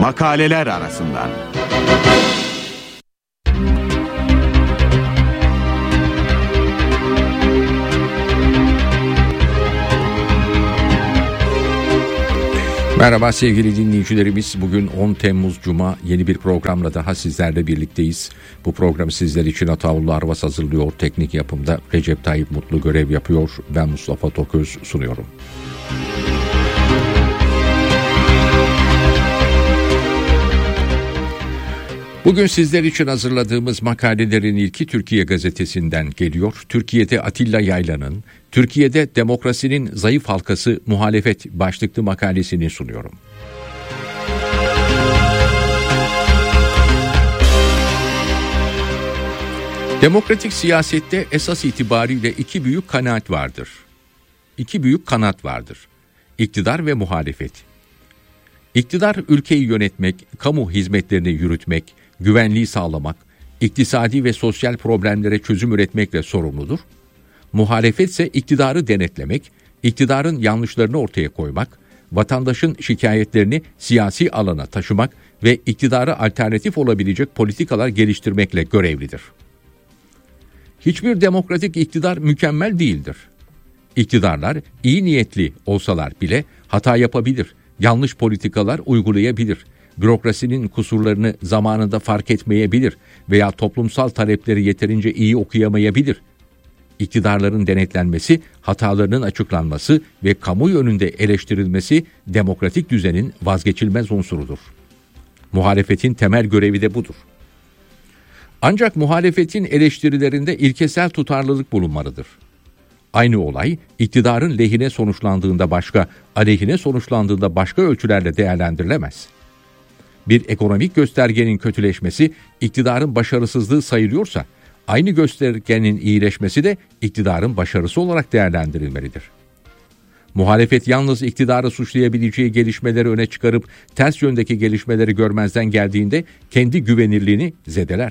makaleler arasından. Merhaba sevgili dinleyicilerimiz. Bugün 10 Temmuz Cuma, yeni bir programla daha sizlerle birlikteyiz. Bu programı sizler için Ataullah Arvas hazırlıyor. Teknik yapımda Recep Tayyip Mutlu görev yapıyor. Ben Mustafa Toköz sunuyorum. Bugün sizler için hazırladığımız makalelerin ilki Türkiye Gazetesi'nden geliyor. Türkiye'de Atilla Yaylan'ın "Türkiye'de demokrasinin zayıf halkası muhalefet" başlıklı makalesini sunuyorum. Demokratik siyasette esas itibariyle iki büyük kanaat vardır. İki büyük kanat vardır. İktidar ve muhalefet. İktidar ülkeyi yönetmek, kamu hizmetlerini yürütmek, güvenliği sağlamak, iktisadi ve sosyal problemlere çözüm üretmekle sorumludur. Muhalefet ise iktidarı denetlemek, iktidarın yanlışlarını ortaya koymak, vatandaşın şikayetlerini siyasi alana taşımak ve iktidara alternatif olabilecek politikalar geliştirmekle görevlidir. Hiçbir demokratik iktidar mükemmel değildir. İktidarlar iyi niyetli olsalar bile hata yapabilir, yanlış politikalar uygulayabilir, bürokrasinin kusurlarını zamanında fark etmeyebilir veya toplumsal talepleri yeterince iyi okuyamayabilir. İktidarların denetlenmesi, hatalarının açıklanması ve kamuoyu önünde eleştirilmesi demokratik düzenin vazgeçilmez unsurudur. Muhalefetin temel görevi de budur. Ancak muhalefetin eleştirilerinde ilkesel tutarlılık bulunmalıdır. Aynı olay iktidarın lehine sonuçlandığında başka, aleyhine sonuçlandığında başka ölçülerle değerlendirilemez. Bir ekonomik göstergenin kötüleşmesi iktidarın başarısızlığı sayılıyorsa, aynı göstergenin iyileşmesi de iktidarın başarısı olarak değerlendirilmelidir. Muhalefet yalnız iktidarı suçlayabileceği gelişmeleri öne çıkarıp ters yöndeki gelişmeleri görmezden geldiğinde kendi güvenirliğini zedeler.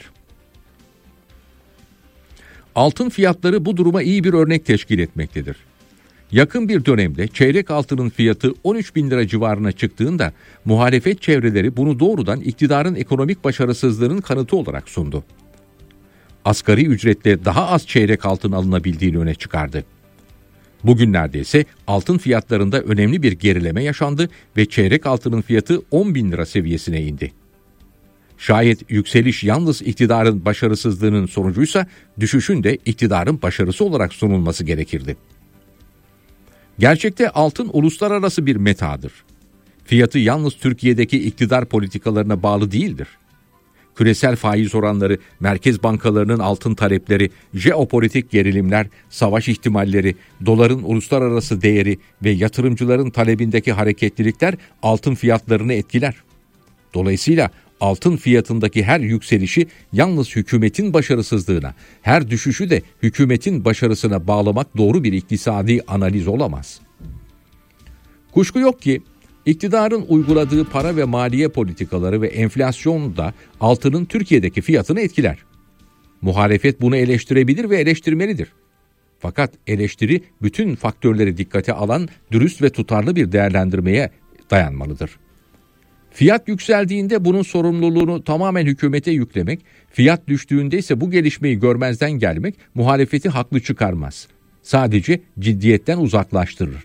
Altın fiyatları bu duruma iyi bir örnek teşkil etmektedir. Yakın bir dönemde çeyrek altının fiyatı 13 bin lira civarına çıktığında muhalefet çevreleri bunu doğrudan iktidarın ekonomik başarısızlığının kanıtı olarak sundu. Asgari ücretle daha az çeyrek altın alınabildiğini öne çıkardı. Bugünlerde ise altın fiyatlarında önemli bir gerileme yaşandı ve çeyrek altının fiyatı 10 bin lira seviyesine indi. Şayet yükseliş yalnız iktidarın başarısızlığının sonucuysa, düşüşün de iktidarın başarısı olarak sunulması gerekirdi. Gerçekte altın uluslararası bir metadır. Fiyatı yalnız Türkiye'deki iktidar politikalarına bağlı değildir. Küresel faiz oranları, merkez bankalarının altın talepleri, jeopolitik gerilimler, savaş ihtimalleri, doların uluslararası değeri ve yatırımcıların talebindeki hareketlilikler altın fiyatlarını etkiler. Dolayısıyla altın fiyatındaki her yükselişi yalnız hükümetin başarısızlığına, her düşüşü de hükümetin başarısına bağlamak doğru bir iktisadi analiz olamaz. Kuşku yok ki iktidarın uyguladığı para ve maliye politikaları ve enflasyon da altının Türkiye'deki fiyatını etkiler. Muhalefet bunu eleştirebilir ve eleştirmelidir. Fakat eleştiri bütün faktörleri dikkate alan dürüst ve tutarlı bir değerlendirmeye dayanmalıdır. Fiyat yükseldiğinde bunun sorumluluğunu tamamen hükümete yüklemek, fiyat düştüğünde ise bu gelişmeyi görmezden gelmek muhalefeti haklı çıkarmaz. Sadece ciddiyetten uzaklaştırır.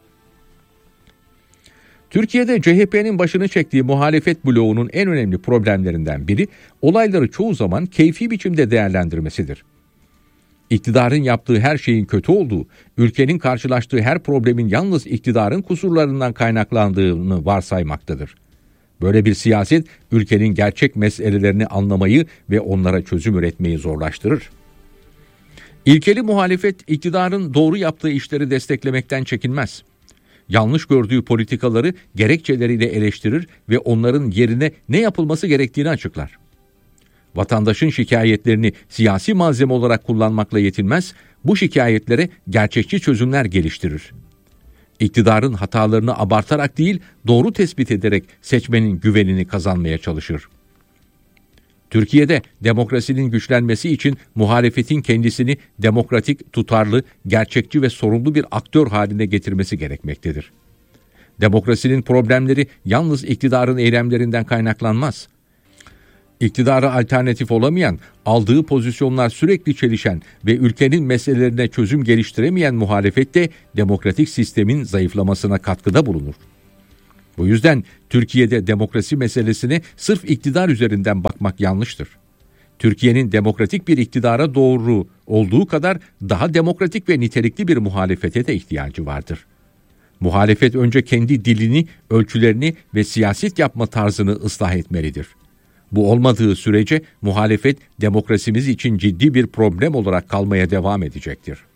Türkiye'de CHP'nin başını çektiği muhalefet bloğunun en önemli problemlerinden biri olayları çoğu zaman keyfi biçimde değerlendirmesidir. İktidarın yaptığı her şeyin kötü olduğu, ülkenin karşılaştığı her problemin yalnız iktidarın kusurlarından kaynaklandığını varsaymaktadır. Böyle bir siyaset ülkenin gerçek meselelerini anlamayı ve onlara çözüm üretmeyi zorlaştırır. İlkeli muhalefet iktidarın doğru yaptığı işleri desteklemekten çekinmez. Yanlış gördüğü politikaları gerekçeleriyle eleştirir ve onların yerine ne yapılması gerektiğini açıklar. Vatandaşın şikayetlerini siyasi malzeme olarak kullanmakla yetinmez, bu şikayetlere gerçekçi çözümler geliştirir. İktidarın hatalarını abartarak değil, doğru tespit ederek seçmenin güvenini kazanmaya çalışır. Türkiye'de demokrasinin güçlenmesi için muhalefetin kendisini demokratik, tutarlı, gerçekçi ve sorumlu bir aktör haline getirmesi gerekmektedir. Demokrasinin problemleri yalnız iktidarın eylemlerinden kaynaklanmaz. İktidara alternatif olamayan, aldığı pozisyonlar sürekli çelişen ve ülkenin meselelerine çözüm geliştiremeyen muhalefet de demokratik sistemin zayıflamasına katkıda bulunur. Bu yüzden Türkiye'de demokrasi meselesine sırf iktidar üzerinden bakmak yanlıştır. Türkiye'nin demokratik bir iktidara doğru olduğu kadar daha demokratik ve nitelikli bir muhalefete de ihtiyacı vardır. Muhalefet önce kendi dilini, ölçülerini ve siyaset yapma tarzını ıslah etmelidir. Bu olmadığı sürece muhalefet demokrasimiz için ciddi bir problem olarak kalmaya devam edecektir.